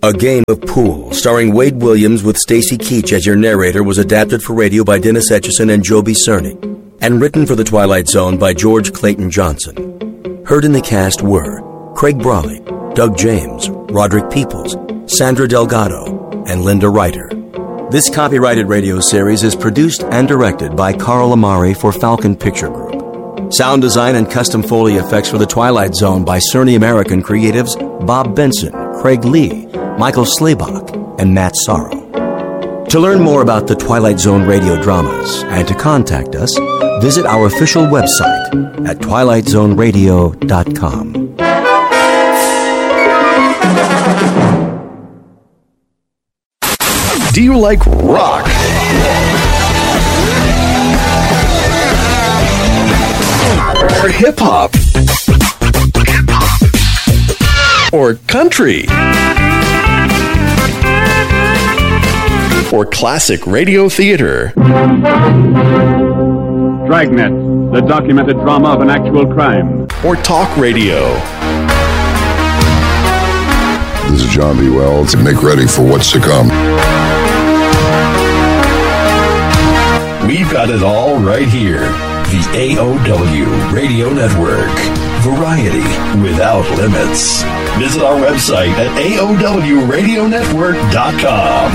A Game of Pool, starring Wade Williams with Stacy Keach as your narrator, was adapted for radio by Dennis Etchison and Joby Cerny, and written for The Twilight Zone by George Clayton Johnson. Heard in the cast were Craig Brawley, Doug James, Roderick Peoples, Sandra Delgado, and Linda Ryder. This copyrighted radio series is produced and directed by Carl Amari for Falcon Picture Group. Sound design and custom Foley effects for The Twilight Zone by Cerny American creatives Bob Benson, Craig Lee, Michael Slaybach, and Matt Sorrow. To learn more about the Twilight Zone radio dramas and to contact us, visit our official website at twilightzoneradio.com. Do you like rock? Or hip-hop? Or country? Or classic radio theater? Dragnet, the documented drama of an actual crime. Or talk radio? This is John B. Wells. Make ready for what's to come. We've got it all right here. The AOW Radio Network. Variety without limits. Visit our website at AOWRadionetwork.com.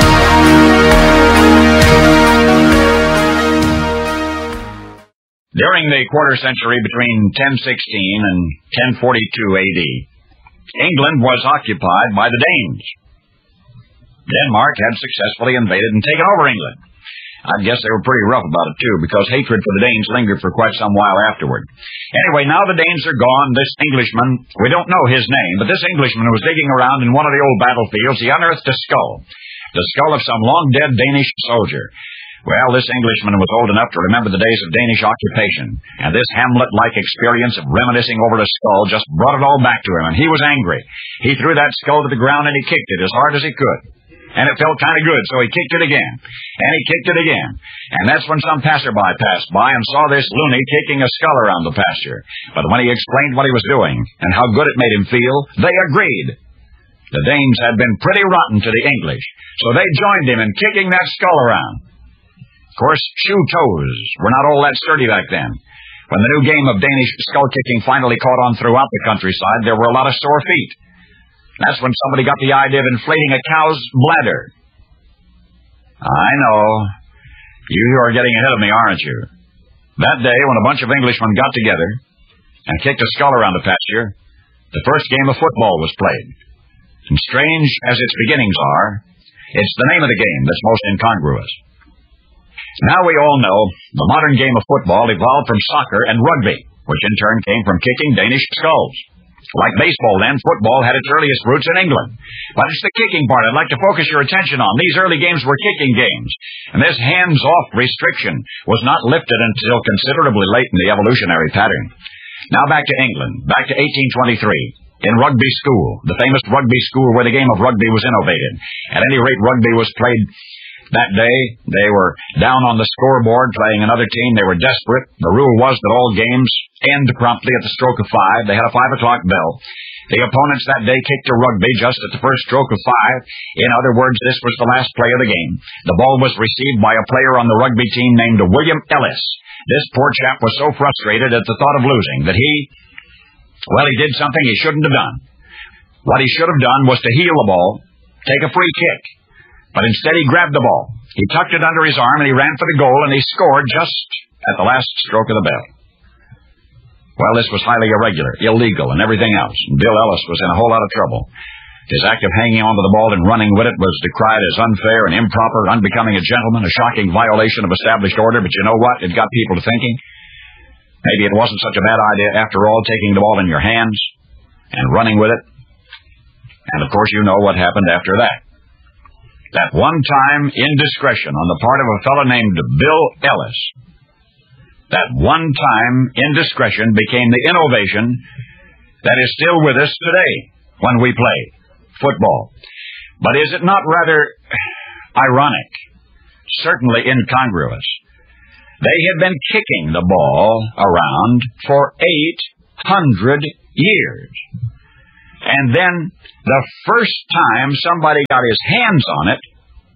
During the quarter century between 1016 and 1042 AD, England was occupied by the Danes. Denmark had successfully invaded and taken over England. I guess they were pretty rough about it, too, because hatred for the Danes lingered for quite some while afterward. Anyway, now the Danes are gone. This Englishman, we don't know his name, but this Englishman was digging around in one of the old battlefields. He unearthed a skull. The skull of some long-dead Danish soldier. Well, this Englishman was old enough to remember the days of Danish occupation, and this Hamlet-like experience of reminiscing over the skull just brought it all back to him, and he was angry. He threw that skull to the ground and he kicked it as hard as he could. And it felt kind of good, so he kicked it again. And he kicked it again. And that's when some passerby passed by and saw this loony kicking a skull around the pasture. But when he explained what he was doing and how good it made him feel, they agreed. The Danes had been pretty rotten to the English, so they joined him in kicking that skull around. Of course, shoe toes were not all that sturdy back then. When the new game of Danish skull-kicking finally caught on throughout the countryside, there were a lot of sore feet. That's when somebody got the idea of inflating a cow's bladder. I know. You are getting ahead of me, aren't you? That day, when a bunch of Englishmen got together and kicked a skull around the pasture, the first game of football was played. And strange as its beginnings are, it's the name of the game that's most incongruous. Now we all know the modern game of football evolved from soccer and rugby, which in turn came from kicking Danish skulls. Like baseball then, football had its earliest roots in England. But it's the kicking part I'd like to focus your attention on. These early games were kicking games. And this hands-off restriction was not lifted until considerably late in the evolutionary pattern. Now back to England, back to 1823. In Rugby School, the famous Rugby School where the game of rugby was innovated. At any rate, rugby was played that day. They were down on the scoreboard playing another team. They were desperate. The rule was that all games end promptly at the stroke of 5. They had a 5 o'clock bell. The opponents that day kicked a rugby just at the first stroke of 5. In other words, this was the last play of the game. The ball was received by a player on the rugby team named William Ellis. This poor chap was so frustrated at the thought of losing that he did something he shouldn't have done. What he should have done was to heel the ball, take a free kick. But instead he grabbed the ball. He tucked it under his arm and he ran for the goal and he scored just at the last stroke of the bell. Well, this was highly irregular, illegal, and everything else. And Bill Ellis was in a whole lot of trouble. His act of hanging onto the ball and running with it was decried as unfair and improper, unbecoming a gentleman, a shocking violation of established order. But you know what? It got people to thinking. Maybe it wasn't such a bad idea after all, taking the ball in your hands and running with it. And of course you know what happened after that. That one-time indiscretion on the part of a fellow named Bill Ellis, that one-time indiscretion became the innovation that is still with us today when we play football. But is it not rather ironic, certainly incongruous? They had been kicking the ball around for 800 years. And then the first time somebody got his hands on it,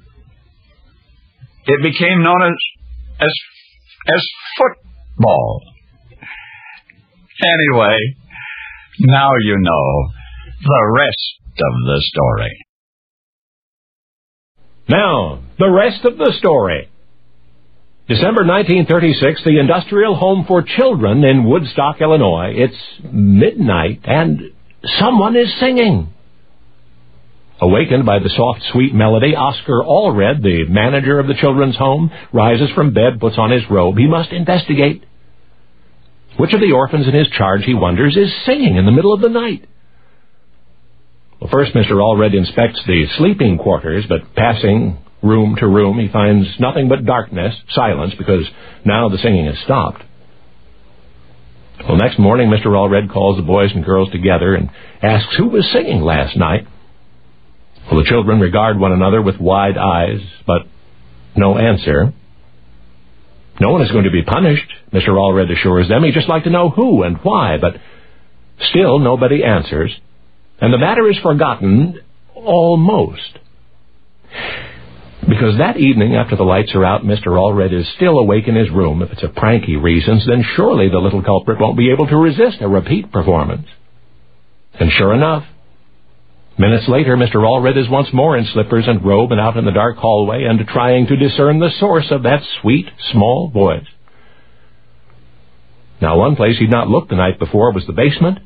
it became known as football. Anyway, now you know the rest of the story. Now, the rest of the story. December 1936, the Industrial Home for Children in Woodstock, Illinois. It's midnight, and someone is singing. Awakened by the soft, sweet melody, Oscar Allred, the manager of the children's home, rises from bed, puts on his robe. He must investigate. Which of the orphans in his charge, he wonders, is singing in the middle of the night? Well, first, Mr. Allred inspects the sleeping quarters, but passing room to room, he finds nothing but darkness, silence, because now the singing has stopped. Well, next morning, Mr. Allred calls the boys and girls together and asks who was singing last night. Well, the children regard one another with wide eyes, but no answer. No one is going to be punished, Mr. Allred assures them. He'd just like to know who and why, but still nobody answers, and the matter is forgotten almost. Because that evening, after the lights are out, Mr. Allred is still awake in his room. If it's a prank he reasons, then surely the little culprit won't be able to resist a repeat performance. And sure enough, minutes later, Mr. Allred is once more in slippers and robe and out in the dark hallway and trying to discern the source of that sweet, small voice. Now, one place he'd not looked the night before was the basement.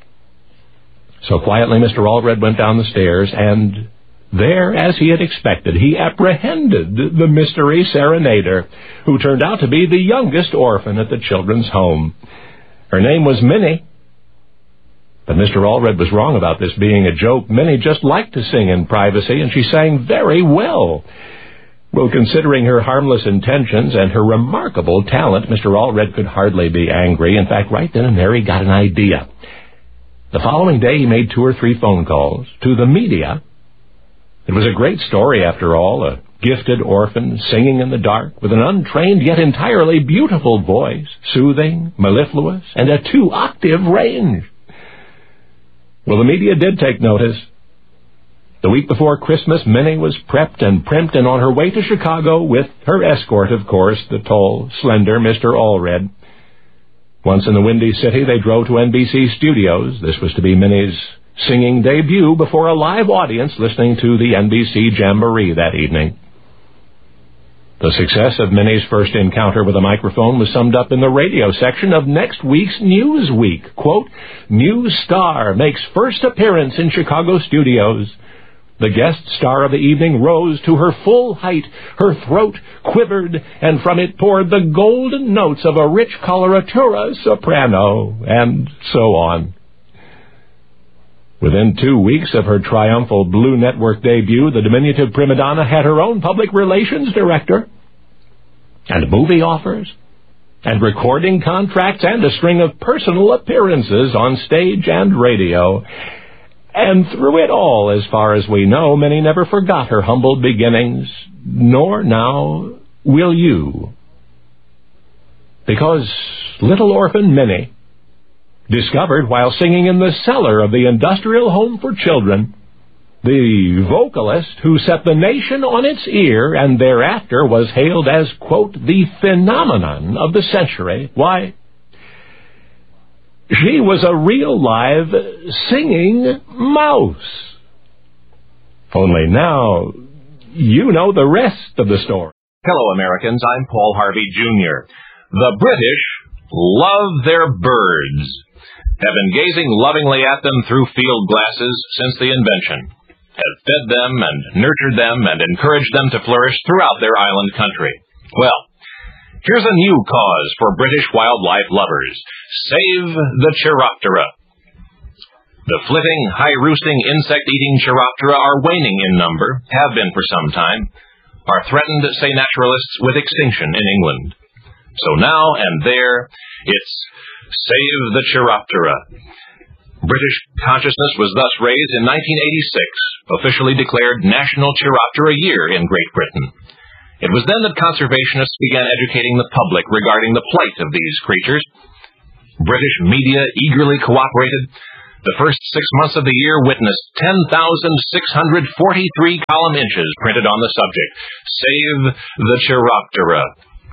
So quietly, Mr. Allred went down the stairs, and there, as he had expected, he apprehended the mystery serenader, who turned out to be the youngest orphan at the children's home. Her name was Minnie. But Mr. Allred was wrong about this being a joke. Minnie just liked to sing in privacy, and she sang very well. Well, considering her harmless intentions and her remarkable talent, Mr. Allred could hardly be angry. In fact, right then and there he got an idea. The following day he made 2 or 3 phone calls to the media. It was a great story, after all, a gifted orphan singing in the dark with an untrained yet entirely beautiful voice, soothing, mellifluous, and a 2-octave range. Well, the media did take notice. The week before Christmas, Minnie was prepped and primped and on her way to Chicago with her escort, of course, the tall, slender Mr. Allred. Once in the Windy City, they drove to NBC Studios. This was to be Minnie's singing debut before a live audience listening to the NBC Jamboree that evening. The success of Minnie's first encounter with a microphone was summed up in the radio section of next week's Newsweek. Quote, "New star makes first appearance in Chicago studios. The guest star of the evening rose to her full height, her throat quivered, and from it poured the golden notes of a rich coloratura soprano," and so on. Within 2 weeks of her triumphal Blue Network debut, the diminutive prima donna had her own public relations director, and movie offers, and recording contracts, and a string of personal appearances on stage and radio. And through it all, as far as we know, Minnie never forgot her humble beginnings, nor now will you. Because little orphan Minnie, discovered while singing in the cellar of the Industrial Home for Children, the vocalist who set the nation on its ear and thereafter was hailed as, quote, "the phenomenon of the century," why, she was a real live singing mouse. Only now you know the rest of the story. Hello, Americans. I'm Paul Harvey, Jr. The British love their birds, have been gazing lovingly at them through field glasses since the invention, have fed them and nurtured them and encouraged them to flourish throughout their island country. Well, here's a new cause for British wildlife lovers. Save the Chiroptera. The flitting, high-roosting, insect-eating Chiroptera are waning in number, have been for some time, are threatened, say naturalists, with extinction in England. So now and there, it's Save the Chiroptera. British consciousness was thus raised in 1986, officially declared National Chiroptera Year in Great Britain. It was then that conservationists began educating the public regarding the plight of these creatures. British media eagerly cooperated. The first 6 months of the year witnessed 10,643 column inches printed on the subject. Save the Chiroptera.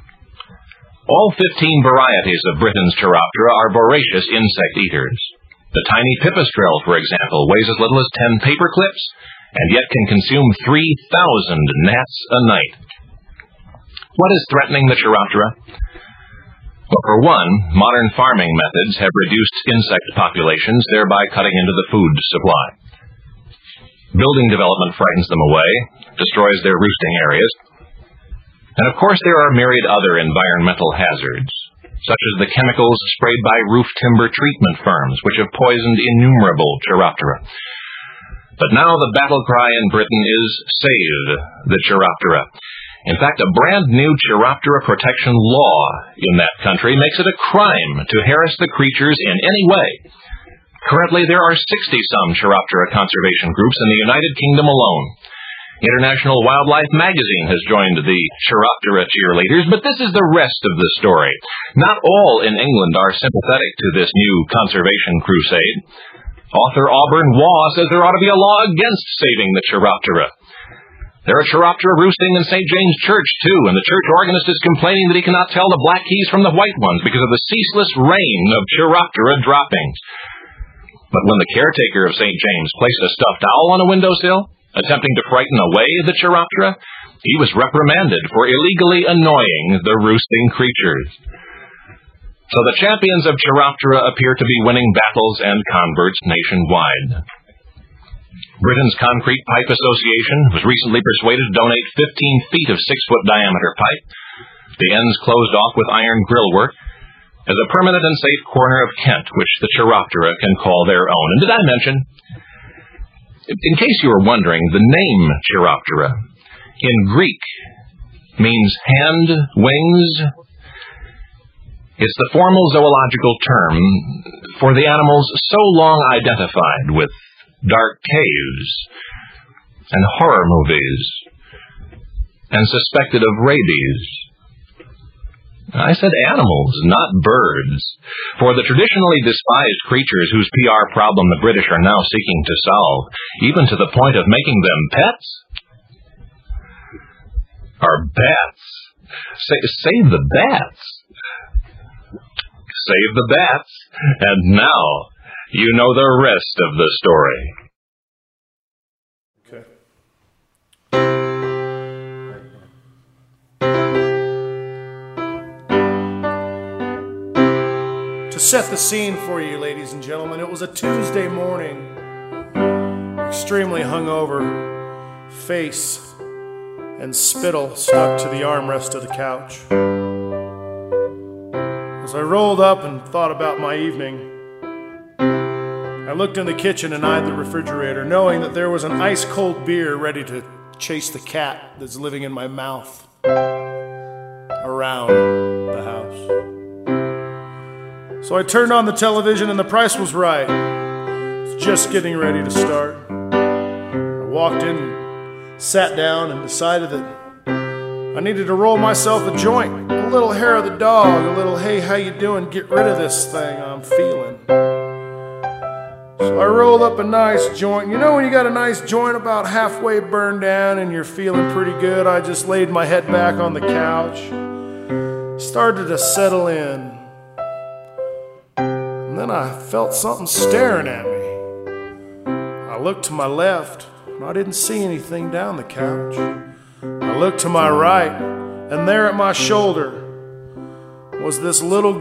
All 15 varieties of Britain's Chiroptera are voracious insect eaters. The tiny pipistrelle, for example, weighs as little as 10 paper clips, and yet can consume 3,000 gnats a night. What is threatening the Chiroptera? Well, for one, modern farming methods have reduced insect populations, thereby cutting into the food supply. Building development frightens them away, destroys their roosting areas. And of course there are myriad other environmental hazards, such as the chemicals sprayed by roof timber treatment firms, which have poisoned innumerable Chiroptera. But now the battle cry in Britain is save the Chiroptera. In fact, a brand new Chiroptera protection law in that country makes it a crime to harass the creatures in any way. Currently, there are 60-some Chiroptera conservation groups in the United Kingdom alone. International Wildlife Magazine has joined the Chiroptera cheerleaders, but this is the rest of the story. Not all in England are sympathetic to this new conservation crusade. Author Auburn Waugh says there ought to be a law against saving the Chiroptera. There are Chiroptera roosting in St. James Church, too, and the church organist is complaining that he cannot tell the black keys from the white ones because of the ceaseless rain of Chiroptera droppings. But when the caretaker of St. James placed a stuffed owl on a windowsill, attempting to frighten away the Chiroptera, he was reprimanded for illegally annoying the roosting creatures. So the champions of Chiroptera appear to be winning battles and converts nationwide. Britain's Concrete Pipe Association was recently persuaded to donate 15 feet of 6-foot diameter pipe, the ends closed off with iron grillwork, as a permanent and safe corner of Kent, which the Chiroptera can call their own. And did I mention, in case you were wondering, the name Chiroptera in Greek means hand, wings. It's the formal zoological term for the animals so long identified with dark caves and horror movies and suspected of rabies. I said animals, not birds. For the traditionally despised creatures whose PR problem the British are now seeking to solve, even to the point of making them pets, are bats. Save the bats. Save the bats. And now you know the rest of the story. To set the scene for you, ladies and gentlemen, it was a Tuesday morning, extremely hungover, face and spittle stuck to the armrest of the couch. As I rolled up and thought about my evening, I looked in the kitchen and eyed the refrigerator, knowing that there was an ice-cold beer ready to chase the cat that's living in my mouth around the house. So I turned on the television and the price was right. It was just getting ready to start. I walked in, sat down, and decided that I needed to roll myself a joint. A little hair of the dog, a little, hey, how you doing? Get rid of this thing I'm feeling. So I rolled up a nice joint. You know when you got a nice joint about halfway burned down and you're feeling pretty good? I just laid my head back on the couch, started to settle in. And then I felt something staring at me. I looked to my left, and I didn't see anything down the couch. I looked to my right, and there at my shoulder was this little